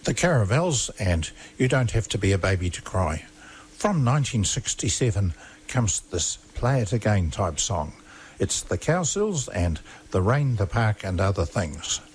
The Caravels and You Don't Have to Be a Baby to Cry. From 1967 comes this Play It Again type song. It's the Cowsills and The Rain, the Park and Other Things.